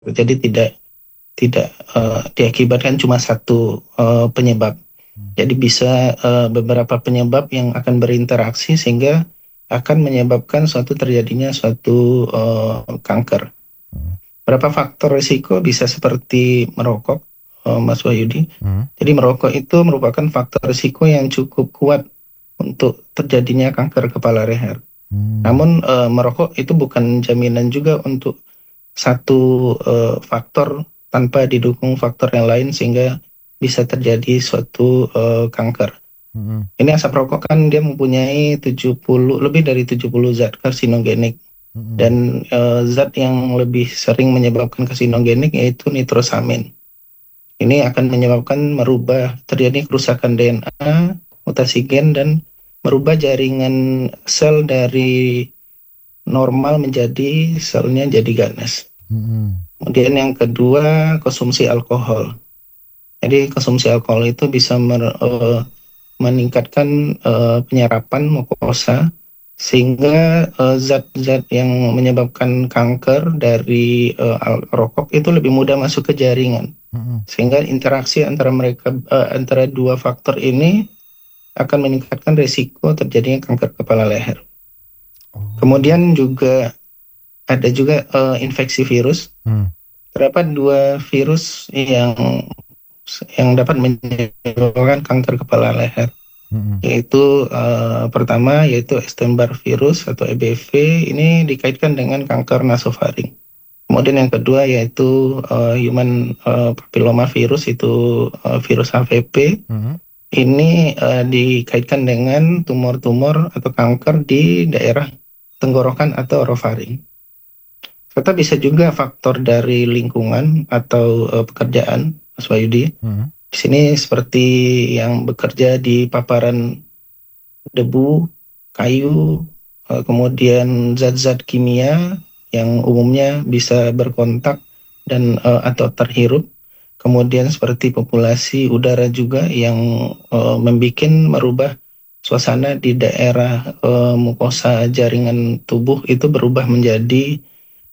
Jadi tidak diakibatkan cuma satu penyebab. Jadi bisa beberapa penyebab yang akan berinteraksi sehingga akan menyebabkan terjadinya suatu kanker. Berapa faktor risiko bisa seperti merokok, Mas Wahyudi. Jadi merokok itu merupakan faktor risiko yang cukup kuat untuk terjadinya kanker kepala leher. Namun merokok itu bukan jaminan juga untuk satu faktor tanpa didukung faktor yang lain sehingga bisa terjadi suatu kanker. Ini asap rokok kan dia mempunyai lebih dari 70 zat karsinogenik. Dan zat yang lebih sering menyebabkan karsinogenik yaitu nitrosamin. Ini akan menyebabkan terjadi kerusakan DNA, mutasi gen, dan merubah jaringan sel dari normal menjadi selnya jadi ganas. Kemudian yang kedua, konsumsi alkohol. Jadi konsumsi alkohol itu bisa meningkatkan penyerapan mukosa sehingga zat-zat yang menyebabkan kanker dari rokok itu lebih mudah masuk ke jaringan. Sehingga interaksi antara dua faktor ini akan meningkatkan risiko terjadinya kanker kepala leher. Kemudian juga ada juga infeksi virus. Terdapat dua virus yang dapat menyebabkan kanker kepala leher. Yaitu pertama yaitu Epstein-Barr virus atau EBV, ini dikaitkan dengan kanker nasofaring. Kemudian yang kedua yaitu human papilloma virus, itu virus HPV. Ini dikaitkan dengan tumor-tumor atau kanker di daerah tenggorokan atau orofaring. Serta bisa juga faktor dari lingkungan atau pekerjaan, Mas Wahyudi. Di sini seperti yang bekerja di paparan debu, kayu, kemudian zat-zat kimia yang umumnya bisa berkontak dan atau terhirup. Kemudian seperti populasi udara juga yang merubah suasana di daerah mukosa jaringan tubuh itu berubah menjadi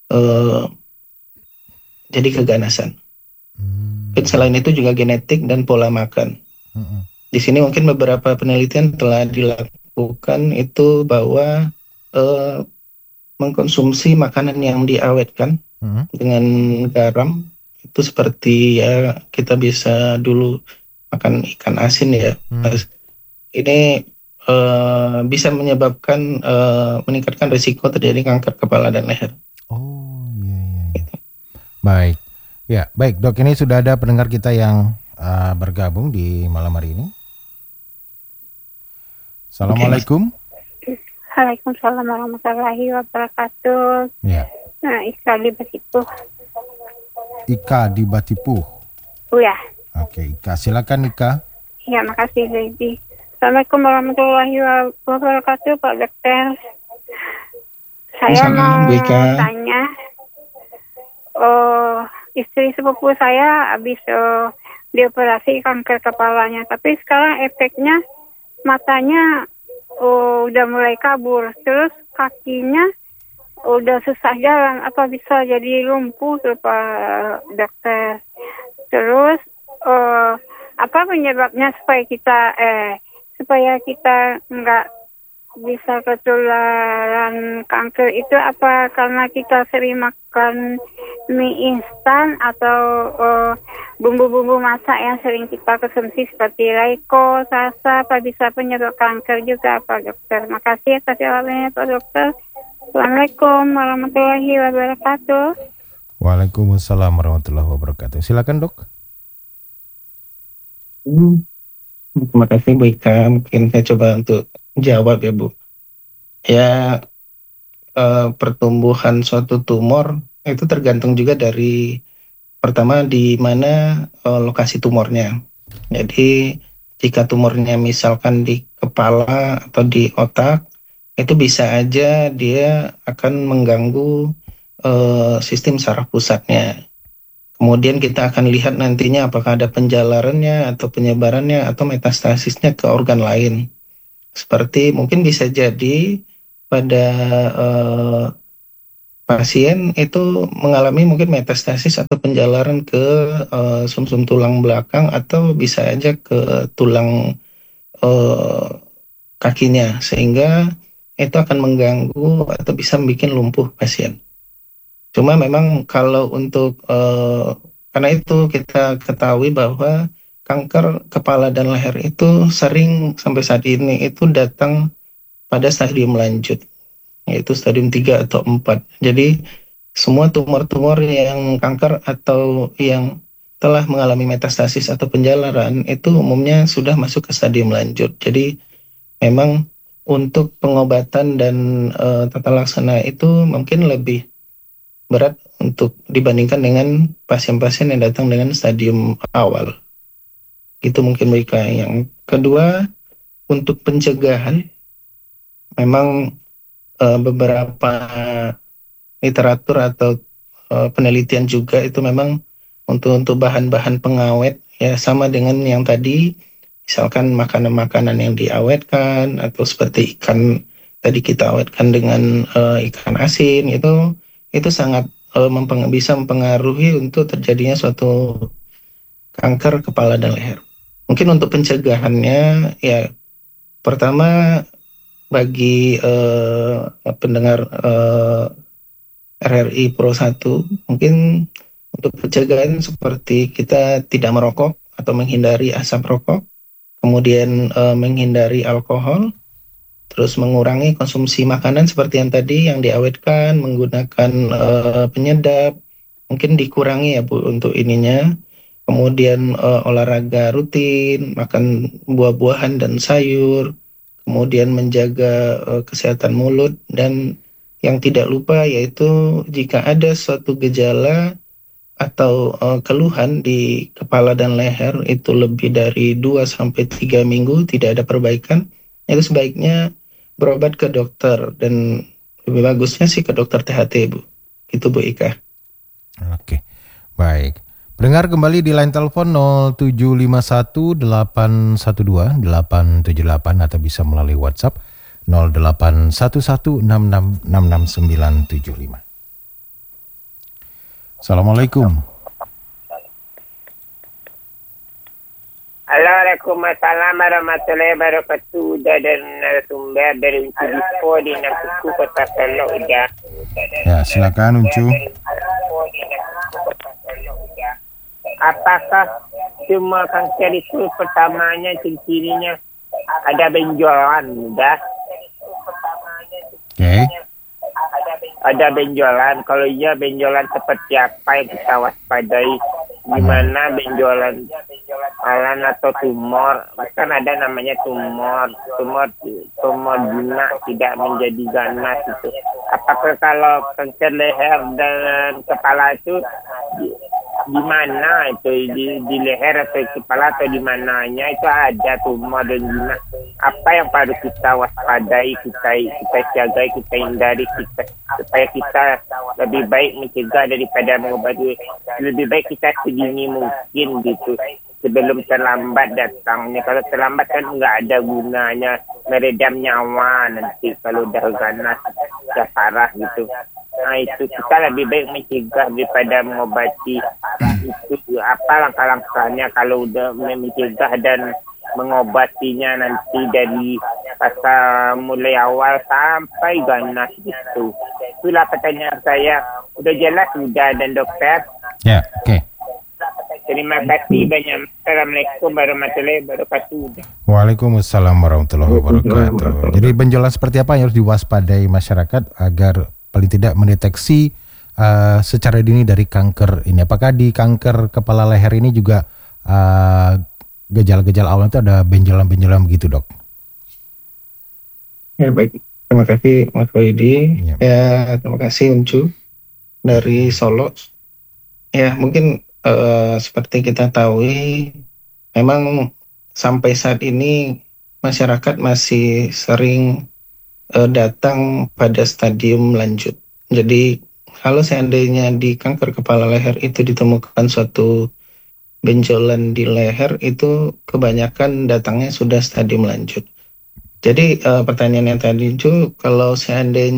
jadi keganasan. Selain itu juga genetik dan pola makan. Di sini mungkin beberapa penelitian telah dilakukan itu bahwa mengkonsumsi makanan yang diawetkan dengan garam itu seperti ya kita bisa dulu makan ikan asin ya. Ini bisa menyebabkan meningkatkan risiko terjadi kanker kepala dan leher. Oh iya. Baik. Ya, baik Dok, ini sudah ada pendengar kita yang bergabung di malam hari ini. Assalamualaikum. Waalaikumsalam warahmatullahi wabarakatuh. Ya. Nah, Ika di Batipuh. Ika di Batipuh. Oh ya. Oke, Ika, silakan Ika. Ya, makasih Lady. Assalamualaikum warahmatullahi wabarakatuh, Pak Dokter. Saya mau tanya, istri sepupu saya habis dioperasi kanker kepalanya, tapi sekarang efeknya matanya udah mulai kabur, terus kakinya udah susah jalan, apa bisa jadi lumpuh tuh Pak Dokter? Terus apa penyebabnya supaya kita nggak bisa ketularan kanker itu? Apa karena kita sering makan mie instan atau bumbu-bumbu masak yang sering kita konsumsi seperti Raiko, Sasa, apa bisa penyebab kanker juga Pak Dokter? Makasih atas jawabannya Pak Dokter. Assalamualaikum warahmatullahi wabarakatuh. Waalaikumsalam warahmatullahi wabarakatuh. Silakan Dok. Terima kasih Bu Ika. Mungkin saya coba untuk jawab ya Bu. Ya, pertumbuhan suatu tumor itu tergantung juga dari pertama di mana lokasi tumornya. Jadi jika tumornya misalkan di kepala atau di otak, itu bisa aja dia akan mengganggu sistem saraf pusatnya. Kemudian kita akan lihat nantinya apakah ada penjalarannya atau penyebarannya atau metastasisnya ke organ lain. Seperti mungkin bisa jadi pada pasien itu mengalami mungkin metastasis atau penjalaran ke sumsum tulang belakang atau bisa aja ke tulang eh, kakinya, sehingga itu akan mengganggu atau bisa bikin lumpuh pasien. Cuma memang kalau untuk karena itu kita ketahui bahwa kanker kepala dan leher itu sering sampai saat ini itu datang pada stadium lanjut, yaitu stadium 3 atau 4. Jadi semua tumor-tumor yang kanker atau yang telah mengalami metastasis atau penjalaran itu umumnya sudah masuk ke stadium lanjut. Jadi memang untuk pengobatan dan tata laksana itu mungkin lebih berat untuk dibandingkan dengan pasien-pasien yang datang dengan stadium awal. Itu mungkin mereka. Yang kedua, untuk pencegahan, memang beberapa literatur atau penelitian juga itu memang untuk bahan-bahan pengawet ya sama dengan yang tadi, misalkan makanan-makanan yang diawetkan atau seperti ikan tadi kita awetkan dengan ikan asin, itu sangat bisa mempengaruhi untuk terjadinya suatu kanker kepala dan leher. Mungkin untuk pencegahannya ya pertama bagi pendengar RRI Pro 1, mungkin untuk pencegahan seperti kita tidak merokok atau menghindari asap rokok, kemudian menghindari alkohol, terus mengurangi konsumsi makanan seperti yang tadi yang diawetkan, menggunakan penyedap, mungkin dikurangi ya Bu untuk ininya. Kemudian olahraga rutin, makan buah-buahan dan sayur, kemudian menjaga kesehatan mulut, dan yang tidak lupa yaitu jika ada suatu gejala atau keluhan di kepala dan leher itu lebih dari 2-3 minggu tidak ada perbaikan, itu sebaiknya berobat ke dokter, dan lebih bagusnya sih ke dokter THT Bu. Itu Bu Ika. Oke, baik. Pendengar kembali di line telepon 0751 812 878 atau bisa melalui WhatsApp 0811 6666 975. Assalamualaikum. Waalaikumsalam warahmatullahi wabarakatuh. Dan narasumber dari Uncu Dispo di Nampuku Kota Solo Udah. Ya, silakan Uncu. Apakah semua kanker itu pertamanya ciri-cirinya ada benjolan udah? Oke. Ada benjolan. Kalau iya benjolan seperti apa yang kita waspadai? Gimana benjolan alan atau tumor? Kan ada namanya tumor guna tidak menjadi ganas itu. Apakah kalau kanker leher dan kepala itu di mana itu di leher atau kepala atau di mananya itu ada tumor dan guna? Apa yang harus kita waspadai, kita jagai, kita hindari, supaya kita lebih baik mencegah daripada mengobati. Lebih baik kita sedini mungkin gitu sebelum terlambat datangnya. Kalau terlambat kan nggak ada gunanya, meredam nyawa nanti kalau udah ganas, udah parah gitu. Nah itu kita lebih baik mencegah daripada mengobati. Itu apa langkah-langkahnya kalau udah mencegah dan mengobatinya nanti dari mulai awal sampai ganas gitu. Itulah pertanyaan saya. Udah jelas sudah dan dokter? Ya, oke. Terima kasih banyak. Assalamualaikum warahmatullahi wabarakatuh. Waalaikumsalam warahmatullahi wabarakatuh. Jadi benjolan seperti apa yang harus diwaspadai masyarakat agar paling tidak mendeteksi secara dini dari kanker ini? Apakah di kanker kepala leher ini juga gejala-gejala awal itu ada benjolan-benjolan begitu, Dok? Ya baik, terima kasih Mas Waidi. Ya terima kasih Uncu dari Solo. Ya mungkin seperti kita tahu, memang sampai saat ini masyarakat masih sering datang pada stadium lanjut. Jadi kalau seandainya di kanker kepala leher itu ditemukan suatu benjolan di leher, itu kebanyakan datangnya sudah stadium lanjut. Jadi pertanyaan yang tadi itu, kalau seandainya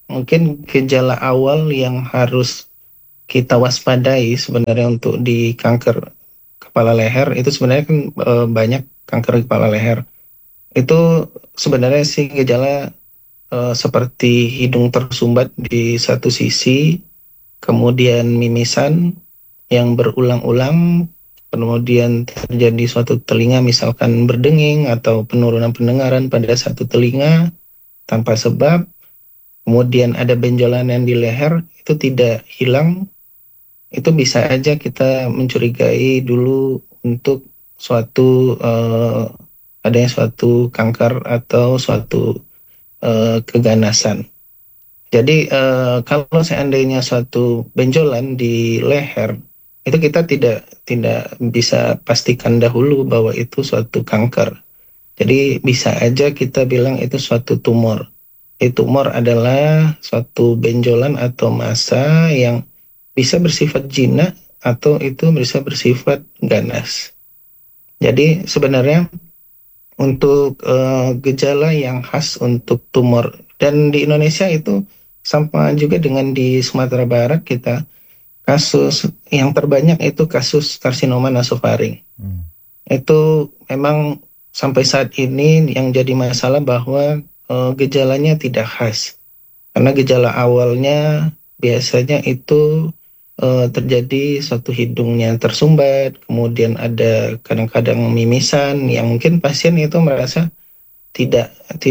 mungkin gejala awal yang harus kita waspadai sebenarnya untuk di kanker kepala leher itu sebenarnya kan banyak kanker kepala leher. Itu sebenarnya sih gejala seperti hidung tersumbat di satu sisi, kemudian mimisan yang berulang-ulang, kemudian terjadi suatu telinga misalkan berdenging atau penurunan pendengaran pada satu telinga tanpa sebab, kemudian ada benjolan yang di leher itu tidak hilang, itu bisa aja kita mencurigai dulu untuk suatu adanya suatu kanker atau suatu keganasan. Jadi kalau seandainya suatu benjolan di leher itu kita tidak bisa pastikan dahulu bahwa itu suatu kanker. Jadi bisa aja kita bilang itu suatu tumor. Tumor adalah suatu benjolan atau massa yang bisa bersifat jinak atau itu bisa bersifat ganas. Jadi sebenarnya untuk gejala yang khas untuk tumor, dan di Indonesia itu sama juga dengan di Sumatera Barat, kita kasus yang terbanyak itu kasus karsinoma nasofaring. Itu memang sampai saat ini yang jadi masalah bahwa gejalanya tidak khas, karena gejala awalnya biasanya itu terjadi suatu hidungnya tersumbat, kemudian ada kadang-kadang mimisan yang mungkin pasien itu merasa tidak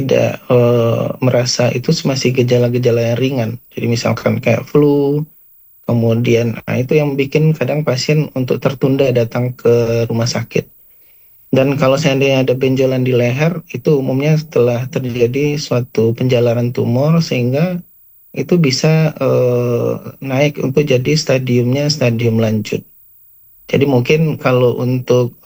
merasa itu masih gejala-gejala yang ringan. Jadi misalkan kayak flu, kemudian itu yang bikin kadang pasien untuk tertunda datang ke rumah sakit. Dan kalau seandainya ada benjolan di leher, itu umumnya setelah terjadi suatu penjalaran tumor sehingga itu bisa naik untuk jadi stadiumnya stadium lanjut. Jadi mungkin kalau untuk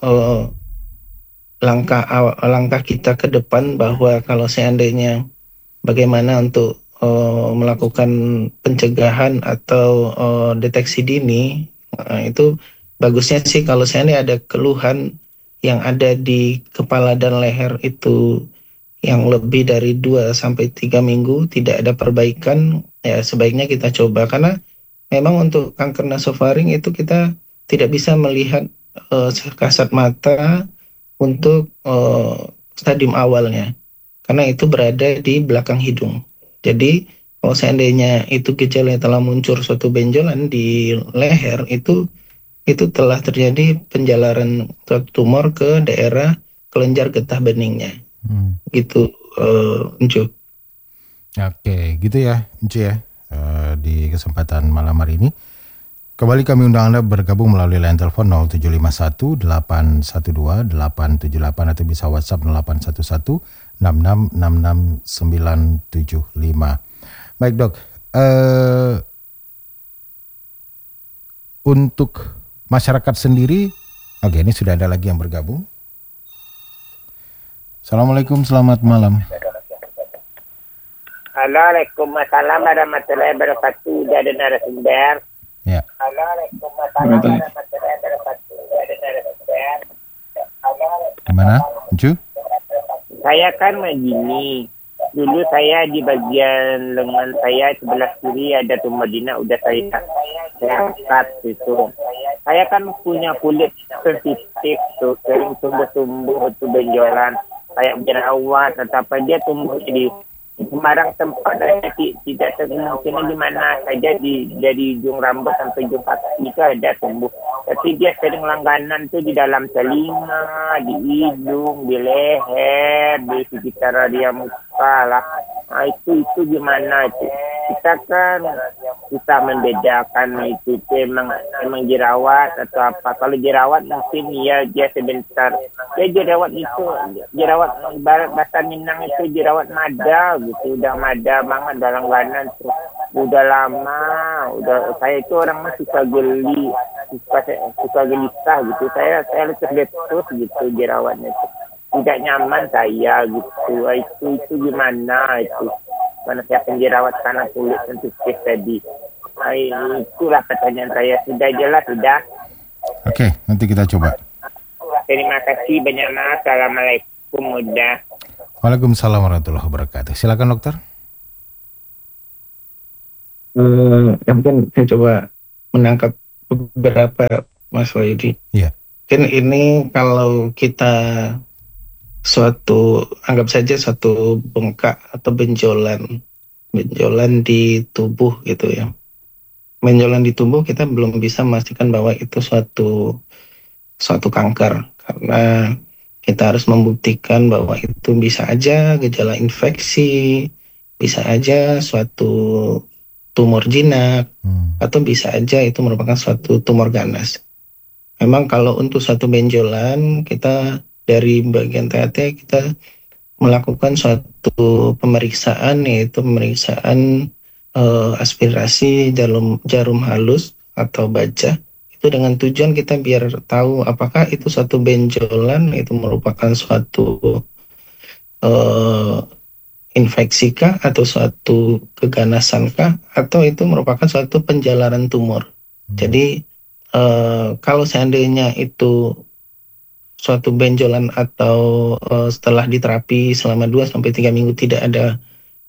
langkah kita ke depan bahwa kalau seandainya bagaimana untuk melakukan pencegahan atau deteksi dini, itu bagusnya sih kalau seandainya ada keluhan yang ada di kepala dan leher itu yang lebih dari 2 sampai 3 minggu tidak ada perbaikan, ya sebaiknya kita coba, karena memang untuk kanker nasofaring itu kita tidak bisa melihat kasat mata untuk stadium awalnya, karena itu berada di belakang hidung. Jadi kalau seandainya itu gejala telah muncul suatu benjolan di leher, itu telah terjadi penjalaran tumor ke daerah kelenjar getah beningnya. Gitu, Encu. Oke, gitu ya, Encu ya. Di kesempatan malam hari ini, kembali kami undang Anda bergabung melalui line telepon 0751 812 878 atau bisa WhatsApp 0811 6666 975. Baik dok, untuk masyarakat sendiri, oke ini sudah ada lagi yang bergabung. Assalamualaikum, selamat malam. Waalaikumsalam warahmatullahi wabarakatuh. Sudah ada narasumber. Ya. Waalaikumsalam warahmatullahi wabarakatuh. Sudah ada narasumber. Gimana, Encu? Saya kan begini. Dulu saya di bagian lengan saya sebelah kiri ada tumor jinak, udah saya angkat itu. Saya kan punya kulit sensitif tuh, sering tumbuh itu benjolan, kayak jerawat atau apa, dia tumbuh di sembarang tempat, tidak kemungkinan di mana saja, dari ujung rambut sampai ujung kaki itu ada tumbuh. Tapi dia sering langganan tuh di dalam telinga, di hidung, di leher, di sekitar area muka lah. Nah, itu gimana itu? Kita kan bisa membedakan itu emang jerawat atau apa. Kalau jerawat mungkin ya dia sebentar. Ya jerawat itu, jerawat ibarat bahasa Minang itu jerawat mada gitu, udah mada banget dalam langganan tuh. Udah lama, saya itu orang suka geli, suka gelisah gitu. Saya terus gitu jerawatnya itu. Tidak nyaman saya gitu. Itu gimana itu? Mana saya penjerawat karena kulit sensitif tadi. Itulah pertanyaan saya. Sudah jelas, sudah. Oke, nanti kita coba. Terima kasih banyak. Assalamualaikum. Udah. Waalaikumsalam warahmatullahi wabarakatuh. Silakan dokter. Mungkin saya coba menangkap beberapa, Mas Wahyudi. Iya. Mungkin ini kalau kita anggap saja suatu bengkak atau benjolan di tubuh gitu ya. Benjolan di tubuh kita belum bisa memastikan bahwa itu suatu kanker, karena kita harus membuktikan bahwa itu bisa aja gejala infeksi, bisa aja suatu tumor jinak, atau bisa aja itu merupakan suatu tumor ganas. Memang kalau untuk suatu benjolan, kita dari bagian THT kita melakukan suatu pemeriksaan, yaitu pemeriksaan aspirasi jarum halus atau baja, itu dengan tujuan kita biar tahu apakah itu suatu benjolan, itu merupakan suatu infeksikah atau suatu keganasankah, atau itu merupakan suatu penjalaran tumor. Jadi kalau seandainya itu suatu benjolan atau setelah diterapi selama 2-3 minggu tidak ada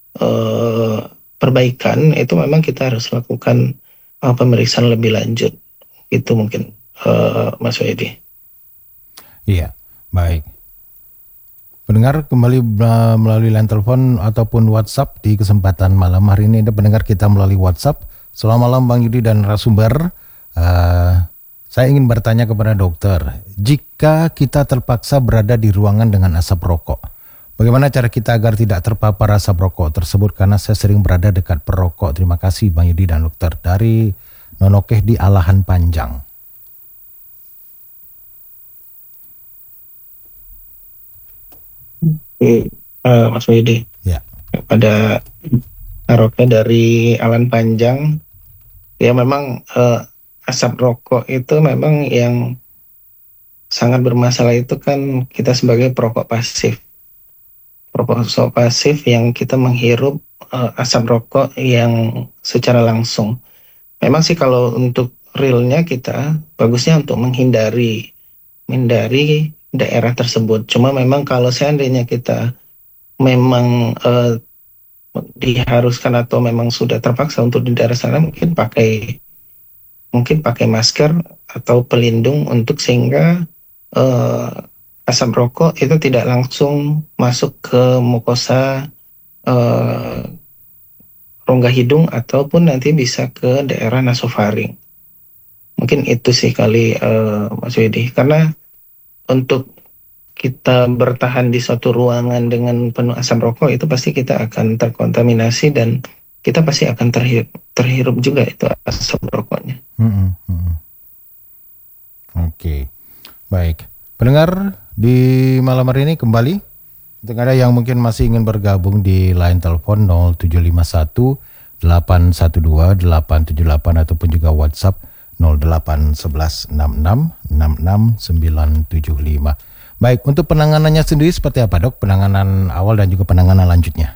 perbaikan, itu memang kita harus lakukan pemeriksaan lebih lanjut. Itu mungkin Mas Wahyudi. Iya, baik. Pendengar kembali melalui line telepon ataupun WhatsApp di kesempatan malam hari ini. Ada pendengar kita melalui WhatsApp. Selamat malam Bang Yudi dan narasumber. Saya ingin bertanya kepada dokter, jika kita terpaksa berada di ruangan dengan asap rokok, bagaimana cara kita agar tidak terpapar asap rokok tersebut, karena saya sering berada dekat perokok. Terima kasih Bang Yudi dan dokter. Dari Nonokeh di Alahan Panjang. Mas Wahyudi. Ya. Pada Nonokeh dari Alahan Panjang, ya memang asap rokok itu memang yang sangat bermasalah itu kan kita sebagai perokok pasif. Perokok pasif yang kita menghirup asap rokok yang secara langsung. Memang sih kalau untuk realnya kita bagusnya untuk menghindari daerah tersebut. Cuma memang kalau seandainya kita memang diharuskan atau memang sudah terpaksa untuk di daerah sana, mungkin pakai masker atau pelindung untuk sehingga asap rokok itu tidak langsung masuk ke mukosa rongga hidung ataupun nanti bisa ke daerah nasofaring. Mungkin itu sih kali Mas Widi, karena untuk kita bertahan di suatu ruangan dengan penuh asap rokok itu pasti kita akan terkontaminasi dan kita pasti akan terhirup juga itu asap rokoknya. Oke, baik. Pendengar di malam hari ini kembali. Untuk ada yang mungkin masih ingin bergabung di line telepon 0751 812 878 ataupun juga WhatsApp 0811 66 66 975. Baik, untuk penanganannya sendiri seperti apa dok? Penanganan awal dan juga penanganan lanjutnya.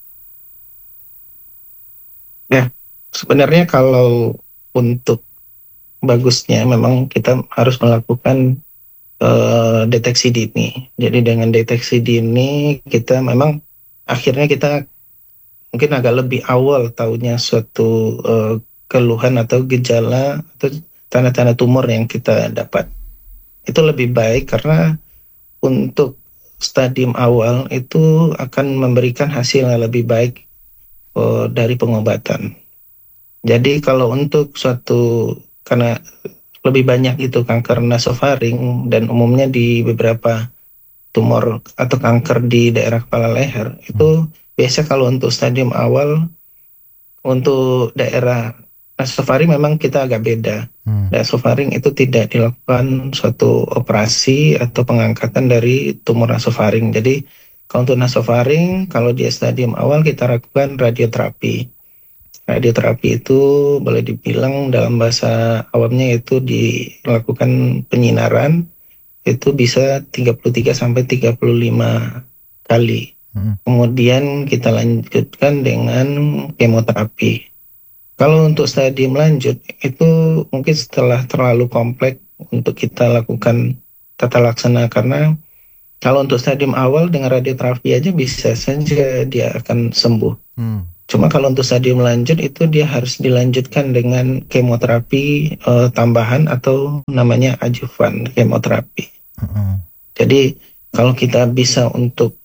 Ya, sebenarnya kalau untuk bagusnya memang kita harus melakukan deteksi dini. Jadi dengan deteksi dini kita memang akhirnya kita mungkin agak lebih awal tahunya suatu keluhan atau gejala atau tanda-tanda tumor yang kita dapat. Itu lebih baik karena untuk stadium awal itu akan memberikan hasil yang lebih baik dari pengobatan. Jadi kalau untuk karena lebih banyak itu kanker nasofaring dan umumnya di beberapa tumor atau kanker di daerah kepala leher, itu biasa kalau untuk stadium awal untuk daerah nasofaring memang kita agak beda. Nasofaring itu tidak dilakukan suatu operasi atau pengangkatan dari tumor nasofaring. Jadi kalau untuk nasofaring, kalau dia stadium awal kita lakukan radioterapi. Radioterapi itu boleh dibilang dalam bahasa awamnya itu dilakukan penyinaran, itu bisa 33-35 kali. Kemudian kita lanjutkan dengan kemoterapi. Kalau untuk stadium lanjut, itu mungkin setelah terlalu kompleks untuk kita lakukan tata laksana, karena kalau untuk stadium awal dengan radioterapi aja bisa saja dia akan sembuh. Cuma kalau untuk stadium lanjut itu dia harus dilanjutkan dengan kemoterapi tambahan atau namanya adjuvan kemoterapi. Jadi kalau kita bisa untuk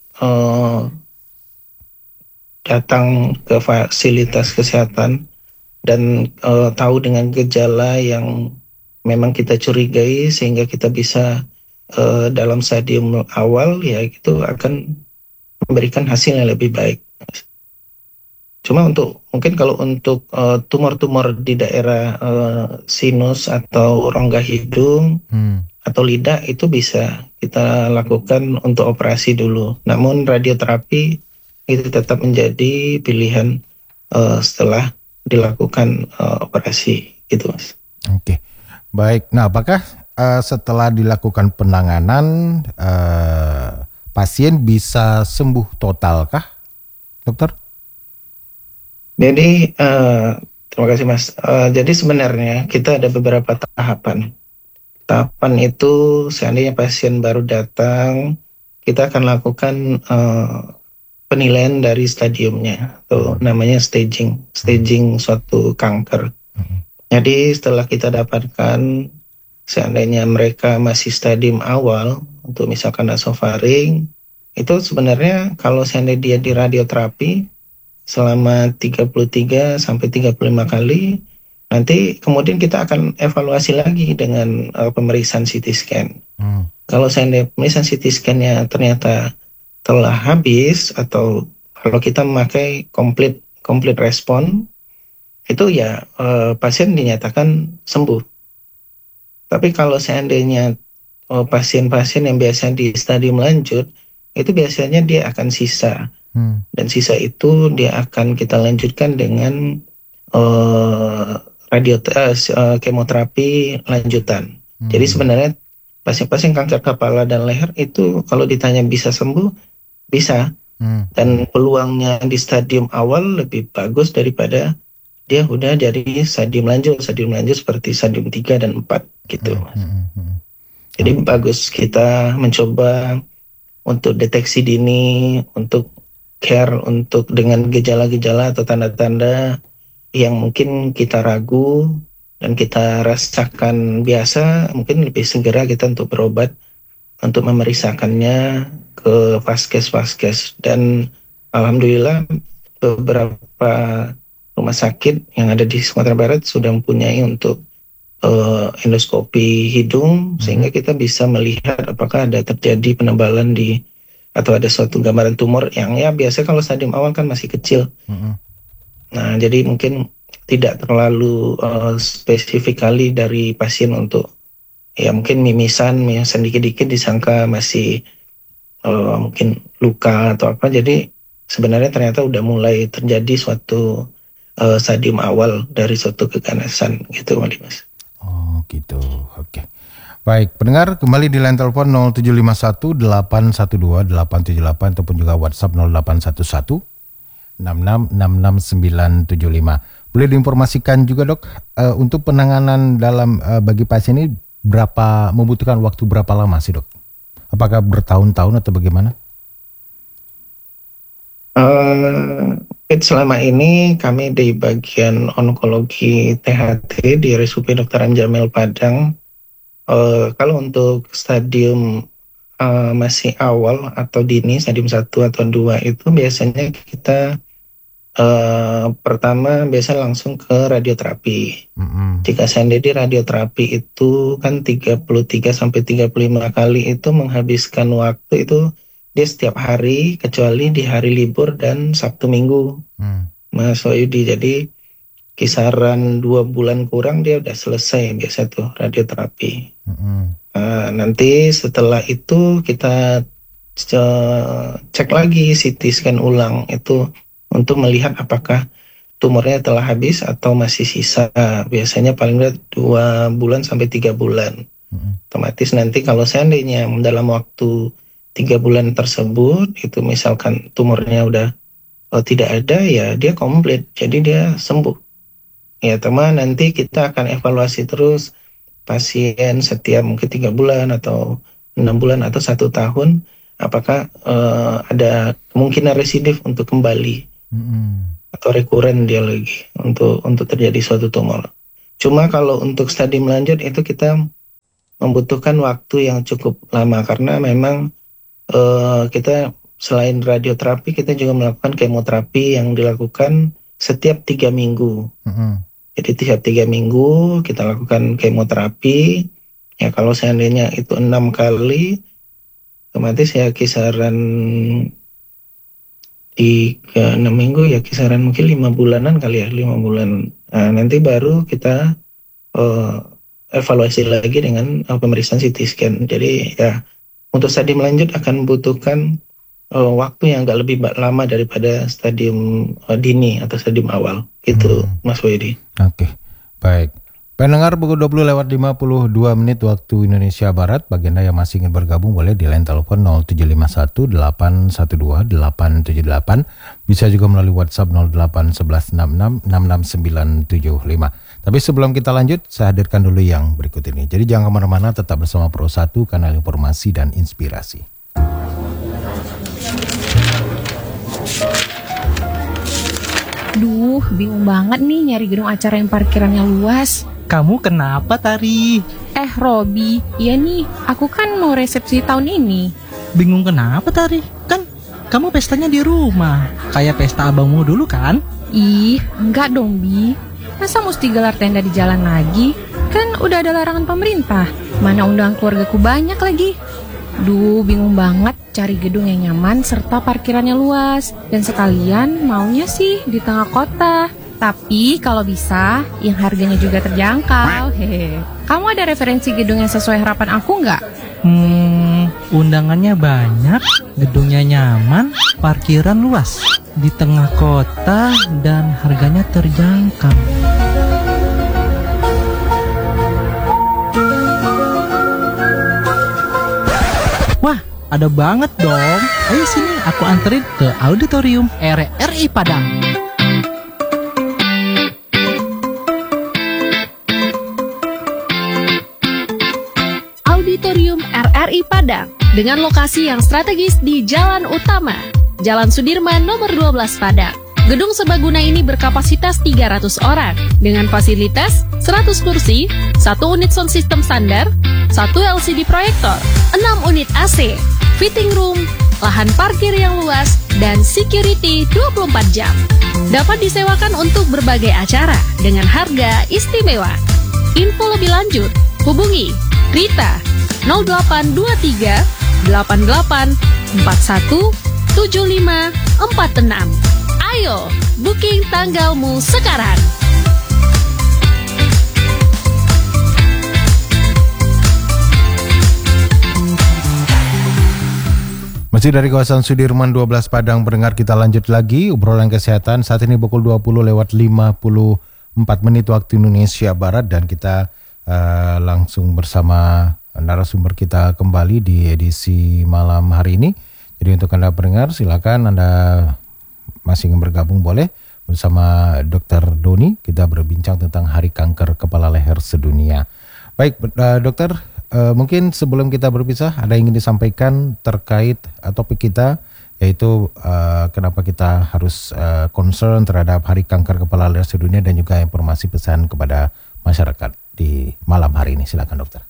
datang ke fasilitas kesehatan dan tahu dengan gejala yang memang kita curigai sehingga kita bisa dalam stadium awal, ya itu akan memberikan hasil yang lebih baik. Cuma mungkin kalau untuk tumor-tumor di daerah sinus atau rongga hidung atau lidah itu bisa kita lakukan untuk operasi dulu. Namun radioterapi itu tetap menjadi pilihan setelah dilakukan operasi gitu, Mas. Oke, baik. Nah, apakah setelah dilakukan penanganan pasien bisa sembuh total kah, dokter? Jadi terima kasih, Mas. Jadi sebenarnya kita ada beberapa tahapan. Tahapan itu seandainya pasien baru datang, kita akan lakukan penilaian dari stadiumnya, atau namanya staging suatu kanker. Jadi setelah kita dapatkan seandainya mereka masih stadium awal untuk misalkan nasofaring, itu sebenarnya kalau seandainya dia di radioterapi selama 33 sampai 35 kali, nanti kemudian kita akan evaluasi lagi dengan pemeriksaan CT scan. Kalau seandainya pemeriksaan CT scan-nya ternyata telah habis, atau kalau kita memakai complete respon, itu ya pasien dinyatakan sembuh. Tapi kalau seandainya pasien-pasien yang biasa di stadium lanjut, itu biasanya dia akan sisa. Dan sisa itu dia akan kita lanjutkan dengan kemoterapi lanjutan. Jadi sebenarnya pasien-pasien kanker kepala dan leher itu kalau ditanya bisa sembuh, bisa. Dan peluangnya di stadium awal lebih bagus daripada dia udah jadi stadium lanjut seperti stadium 3 dan 4 gitu. Jadi bagus kita mencoba untuk deteksi dini, untuk care, untuk dengan gejala-gejala atau tanda-tanda yang mungkin kita ragu dan kita rasakan biasa, mungkin lebih segera kita untuk berobat, untuk memeriksakannya ke vaskes. Dan alhamdulillah beberapa rumah sakit yang ada di Sumatera Barat sudah mempunyai untuk endoskopi hidung, sehingga kita bisa melihat apakah ada terjadi penebalan atau ada suatu gambaran tumor yang ya biasa kalau stadium awal kan masih kecil. Nah, jadi mungkin tidak terlalu spesifik kali dari pasien untuk ya mungkin mimisan dikit-dikit disangka masih mungkin luka atau apa. Jadi sebenarnya ternyata udah mulai terjadi suatu stadium awal dari suatu keganasan gitu, Mas. Oh gitu, oke. Baik, pendengar kembali di line telepon 0751 812 878 ataupun juga WhatsApp 0811 66 Boleh diinformasikan juga, Dok, untuk penanganan dalam bagi pasien ini membutuhkan waktu berapa lama sih, Dok? Apakah bertahun-tahun atau bagaimana? Selama ini kami di bagian onkologi THT di RSUP Dr. Jamil Padang, kalau untuk stadium masih awal atau dini, stadium 1 atau 2 itu biasanya kita pertama biasa langsung ke radioterapi. Jika seandainya radioterapi itu kan 33 sampai 35 kali itu menghabiskan waktu itu dia setiap hari kecuali di hari libur dan Sabtu Minggu. Mas Wahyudi, jadi kisaran 2 bulan kurang dia udah selesai biasa tuh radioterapi. Nanti setelah itu kita cek lagi CT scan ulang itu untuk melihat apakah tumornya telah habis atau masih sisa. Biasanya paling tidak 2 bulan sampai 3 bulan. Otomatis nanti kalau seandainya dalam waktu 3 bulan tersebut itu misalkan tumornya udah tidak ada, ya dia komplit, jadi dia sembuh. Ya teman, nanti kita akan evaluasi terus pasien setiap mungkin 3 bulan atau 6 bulan atau 1 tahun, apakah ada kemungkinan residif untuk kembali. atau rekuren dia lagi untuk terjadi suatu tumor. Cuma kalau untuk stadium lanjut itu kita membutuhkan waktu yang cukup lama karena memang kita selain radioterapi kita juga melakukan kemoterapi yang dilakukan setiap 3 minggu. Jadi tiap 3 minggu kita lakukan kemoterapi. Ya kalau seandainya itu 6 kali, otomatis ya kisaran di 6 minggu ya kisaran mungkin 5 bulanan kali ya, 5 bulan. Nah, nanti baru kita evaluasi lagi dengan pemeriksaan CT scan. Jadi ya untuk stadium lanjut akan membutuhkan waktu yang agak lebih lama daripada stadium dini atau stadium awal gitu, Mas Widi. Oke, baik. Pendengar pukul 20:52 waktu Indonesia Barat. Bagi Anda yang masih ingin bergabung boleh di line telepon 0751 812 878. Bisa juga melalui WhatsApp 08 11 66 66975. Tapi sebelum kita lanjut, saya hadirkan dulu yang berikut ini. Jadi jangan kemana-mana, tetap bersama Pro 1, kanal informasi dan inspirasi. Duh, bingung banget nih nyari gedung acara yang parkirannya luas. Kamu kenapa, Tari? Robi, iya nih, aku kan mau resepsi tahun ini. Bingung kenapa, Tari? Kan kamu pestanya di rumah, kayak pesta abangmu dulu kan? Ih, enggak dong, Bi. Masa mesti gelar tenda di jalan lagi? Kan udah ada larangan pemerintah. Mana undangan keluargaku banyak lagi. Duh, bingung banget cari gedung yang nyaman serta parkirannya luas. Dan sekalian maunya sih di tengah kota. Tapi kalau bisa, yang harganya juga terjangkau. Hehe. Kamu ada referensi gedung yang sesuai harapan aku nggak? Undangannya banyak, gedungnya nyaman, parkiran luas, di tengah kota, dan harganya terjangkau. Wah, ada banget dong. Ayo sini, aku anterin ke Auditorium RRI Padang. Auditorium RRI Padang dengan lokasi yang strategis di Jalan Utama, Jalan Sudirman nomor 12 Padang. Gedung serbaguna ini berkapasitas 300 orang dengan fasilitas 100 kursi, 1 unit sound system standar, 1 LCD proyektor, 6 unit AC, fitting room, lahan parkir yang luas, dan security 24 jam. Dapat disewakan untuk berbagai acara dengan harga istimewa. Info lebih lanjut, hubungi Rita 0823 88 41 75 46. Ayo, booking tanggalmu sekarang. Masih dari kawasan Sudirman 12 Padang, pendengar, kita lanjut lagi obrolan kesehatan. Saat ini pukul 20:54 waktu Indonesia Barat, dan kita langsung bersama narasumber kita kembali di edisi malam hari ini. Jadi untuk Anda pendengar, silakan Anda masih ingin bergabung boleh bersama Dr. Doni. Kita berbincang tentang Hari Kanker Kepala Leher Sedunia. Baik, dokter, mungkin sebelum kita berpisah ada yang ingin disampaikan terkait topik kita, yaitu kenapa kita harus concern terhadap Hari Kanker Kepala Leher Sedunia, dan juga informasi pesan kepada masyarakat di malam hari ini. Silakan, dokter.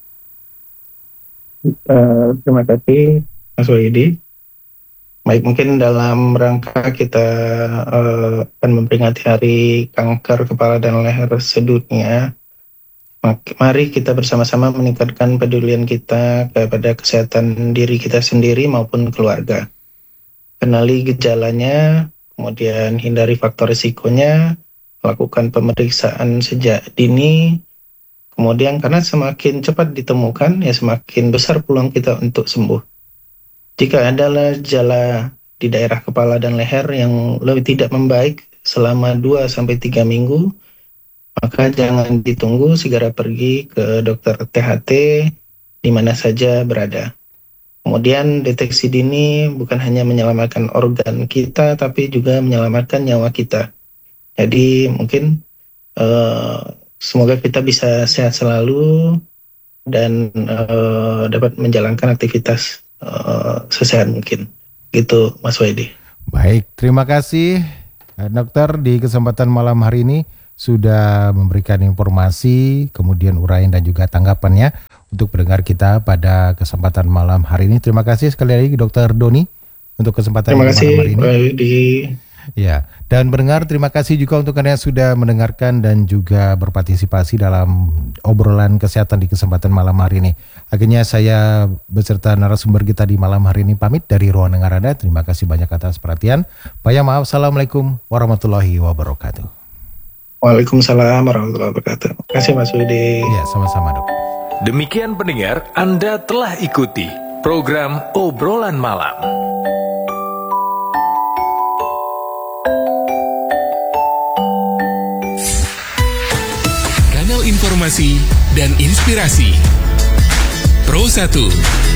Terima kasih, Mas Wahidi. Baik, mungkin dalam rangka kita akan memperingati Hari Kanker Kepala dan Leher Sedunia, mari kita bersama-sama meningkatkan pedulian kita kepada kesehatan diri kita sendiri maupun keluarga. Kenali gejalanya, kemudian hindari faktor risikonya, lakukan pemeriksaan sejak dini, kemudian karena semakin cepat ditemukan, ya semakin besar peluang kita untuk sembuh. Jika ada gejala di daerah kepala dan leher yang lebih tidak membaik selama 2-3 minggu, maka jangan ditunggu, segera pergi ke dokter THT di mana saja berada. Kemudian deteksi dini bukan hanya menyelamatkan organ kita, tapi juga menyelamatkan nyawa kita. Jadi mungkin semoga kita bisa sehat selalu dan dapat menjalankan aktivitas sesehat mungkin. Gitu, Mas Waidi. Baik, terima kasih Dokter, di kesempatan malam hari ini sudah memberikan informasi, kemudian uraian dan juga tanggapannya untuk pendengar kita pada kesempatan malam hari ini. Terima kasih sekali lagi Dokter Doni untuk kesempatan malam hari ini. Ya, dan pendengar, terima kasih juga untuk Anda yang sudah mendengarkan dan juga berpartisipasi dalam obrolan kesehatan di kesempatan malam hari ini. Akhirnya saya beserta narasumber kita di malam hari ini pamit dari ruang dengar Anda. Terima kasih banyak atas perhatian. Banyak maaf. Assalamualaikum warahmatullahi wabarakatuh. Waalaikumsalam warahmatullahi wabarakatuh. Terima kasih Mas Yudi. Ya, sama-sama Dok. Demikian pendengar, Anda telah ikuti program Obrolan Malam. Informasi dan inspirasi. Pro 1